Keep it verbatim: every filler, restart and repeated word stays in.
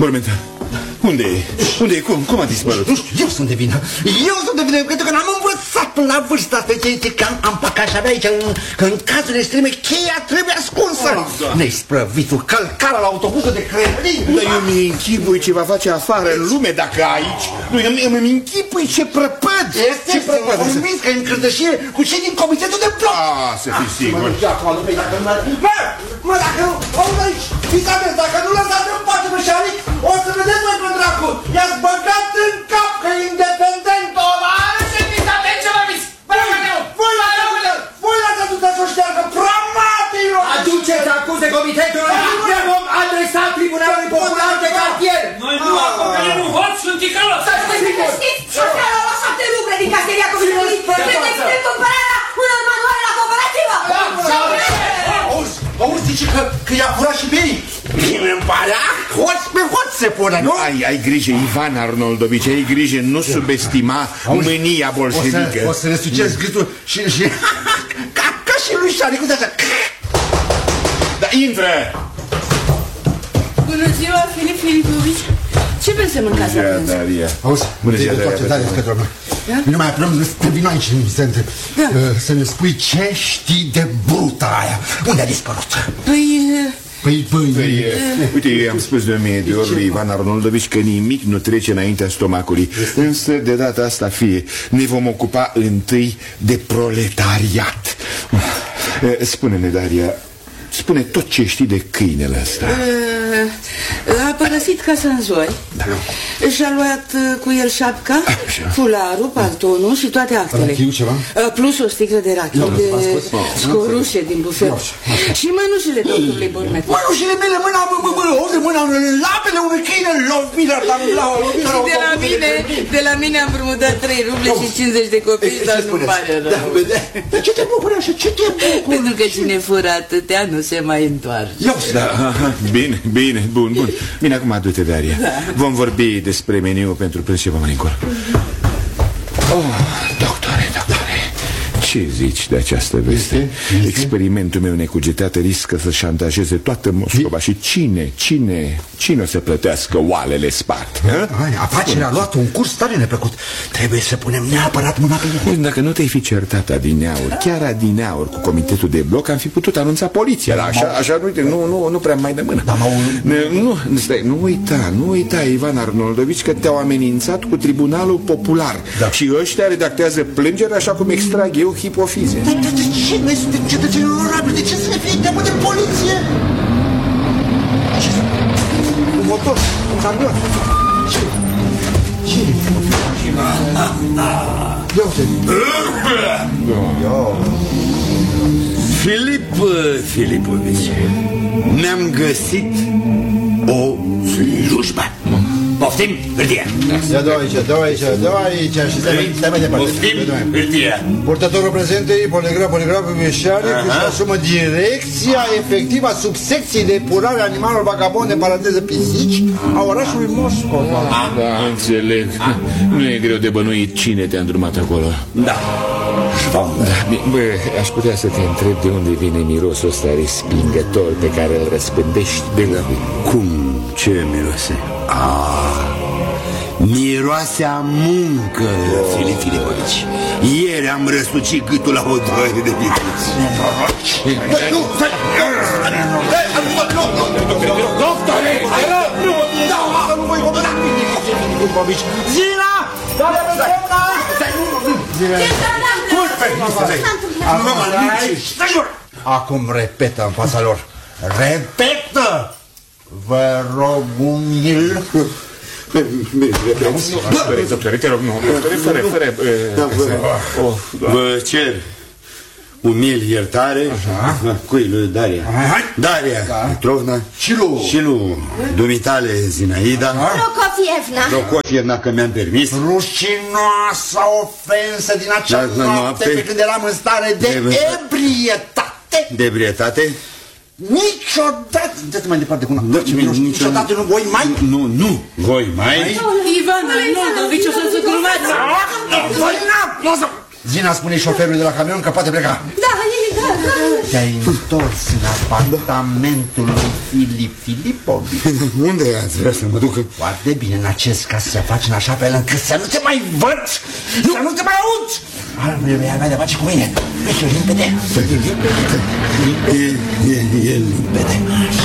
Mormântă, unde e? Unde e? Cum? Cum a dispărut? Nu știu, eu sunt de vină. Eu sunt de vină, pentru că n-am învățat până la vârsta asta că am, am păcat și avea aici că în cazul extreme cheia trebuie ascunsă. Neisprăvitul, călcarea la autobuzul de Kremlin. Dar eu mi închipui ce va face afară în lume dacă aici. Nu, eu mi închipui ce prăpăd. Este, sunt convins că e în cârdășie cu cei din comitetul de bloc. Ah, să fii sigur. Mă, mă, dacă nu, auzi aici, fiți atenți, dacă nu lăsați în pace pe Șaric, o să vedeți mai pe dracu. I-ați băgat în cap că e independent ăla. Ce fiți atenți, ce vă viți? Voi l-ați adus să-o șteargă, pramatilor! Aduceți acuze comitetului, ne vom adresa Tribunalului Popular de Cartier. Noi nu acoperim un hot, sunt ticălos. Să știți, șoseala la șapte ruble din caseria comitetului, credeți că cumpărarea unor manuale la cooperativă. Auzi, auzi, zice că, că i-a furat și bei. Bine îmi pare, hoț pe hoț se pune, nu? Ai, ai grijă, Ivan Arnoldovici, ai grijă, nu subestima mânia bolșevică. O să le sucerți gâtul și... și ca, ca și lui Șaric, uite așa. Da, intră! Bună ziua, Filip Filipovici. Ce vrei să mâncați la prânz? Daria. Auzi, bună ziua, Daria. Nu mai apelăm, te vin aici, Vicente. Să ne spui ce știi de bruta aia. Unde a dispărut? Păi... Păi, păi... Păi, uite, eu i-am spus de o mie de ori lui Ivan Arnoldovici că nimic nu trece înaintea stomacului. Însă, de data asta, fie, ne vom ocupa întâi de proletariat. Spune-ne, Daria, spune tot ce știi de câinele ăsta. A părăsit casa în zori. Da. Și-a luat cu el șapca, fularul, paltonul și toate actele. Rachiu ceva? Plus o sticlă de rachiu, de scorușe din bufet. Și mânușile doctorului Bormet. Mânușile mele, mâna, mâna, mâna, lapele unui câine, lovirea, dar de la mine, de la mine am împrumutat trei ruble și cincizeci de copii, dar nu pare rău. Dar ce te bucuri așa? Ce te bucuri? Pentru că cine fură atâtea nu se mai întoarce. Da, bine, bine, bun, bun. Bine, acum du-te, Daria. Vom vorbi despre meniu pentru prânz ceva mai încolo. Oh, doctore, doctore, ce zici de această veste? Experimentul meu necugetat riscă să șantajeze toată Moscova. Și cine, cine, cine o să plătească oalele spart? Afacerea a luat un curs tare neplăcut. Trebuie să punem neapărat mâna pe el. Dacă nu te-ai fi certat adineauri, chiar adineauri cu comitetul de bloc, am fi putut anunța poliția. Da, așa, așa, uite, nu, nu, nu prea mai de mână. Da, nu, stai, nu uita, nu uita, Ivan Arnoldovici, că te-au amenințat cu Tribunalul Popular. Da. Și ăștia redactează plângeri așa cum extrag eu hipofize. Dar de ce? Noi suntem cetățeni onorabili, de ce să ne fie teamă de poliție? Un motor, un camion. Ce? Ce? Ia uite. Filip Filipovici, ne-am găsit o slujbă. Poftim, hârtia. Ia dă aici, dă aici, dă aici și stai mai departe. Poftim, hârtia. Purtătorul prezentei, poligraf, poligraf, veșare, își asumă direcția efectivă a subsecției de epurare a animalelor vagabonde, paranteză pisici, a orașului Moscova. Da, înțeleg. Nu e greu de bănuit cine te-a îndrumat acolo. Da. Bă, aș putea să te întreb de unde vine mirosul ăsta respingător pe care îl răspândești de la... Cum? Ce miroase? Ah, miroase a muncă, oh. Filip Filipovici. Ieri am răsucit gâtul la o droaie de viteți. Nu, stai! Doctore! Nu, nu voi comanda! Filipovici! Zina! Doamne, Zina! Zina! Acum repetă în fața lor. Repetă! Vă rog umil. Doctore, te rog, nu. Fără, fără... Vă cer umil iertare. Cui? Lui Daria. Daria Petrovna. Și lui. Și lui dumitale Zinaida. Prokofievna. Prokofievna, că mi-am permis. Rușinoasa ofensă din acea noapte pe când eram în stare de ebrietate. De ebrietate? Niciodată, dă-te mai departe cu una. Niciodată nu voi mai? Nu, nu, voi mai? Ivan Arnoldovici, o să-ți glumăți. Zina spune șoferului de la camion că poate pleca. Da, e, da, da. Te-ai întors în apartamentul lui Filip Filipovici. Unde ați vrea să mă duc? Foarte bine, în acest caz să faci în așa fel încât să nu te mai văd, să nu te mai aud. Altfel vei avea de face cu mine. Vezi, limpede. E, e, e limpede.